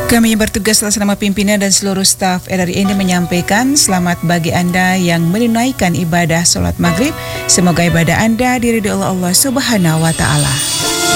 Kami yang bertugas atas nama pimpinan dan seluruh staf RRI ini menyampaikan selamat bagi Anda yang menunaikan ibadah sholat maghrib. Semoga ibadah Anda diridhoi oleh Allah Subhanahu wa Ta'ala.